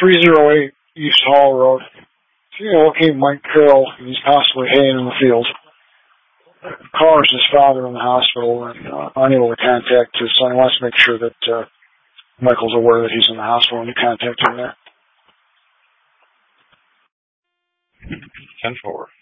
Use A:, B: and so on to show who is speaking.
A: 308 East Hall Road. Looking Mike Carroll. He's possibly haying in the field. Calls his father in the hospital and unable to contact his son. He wants to make sure that Michael's aware that he's in the hospital and you contact him there.
B: 10-4.